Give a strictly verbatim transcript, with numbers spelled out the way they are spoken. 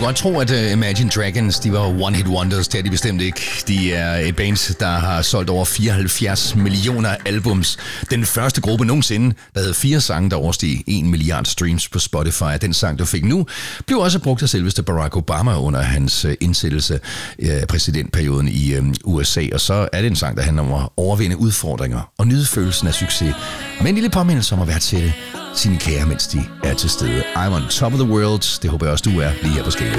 godt tro, at uh, Imagine Dragons, de var one-hit wonders. Det er de bestemt ikke. De er et band, der har solgt over fireoghalvfjerds millioner albums. Den første gruppe nogensinde, der havde fire sange, der oversteg en milliard streams på Spotify. Den sang, du fik nu, blev også brugt af selveste Barack Obama under hans uh, indsættelse af uh, præsidentperioden i uh, U S A. Og så er det en sang, der handler om at overvinde udfordringer og nyde følelsen af succes. Med en lille påmindelse om at værdsætte sine kære, mens de er til stede. I'm on top of the world. Det håber jeg også, du er lige her på Skala.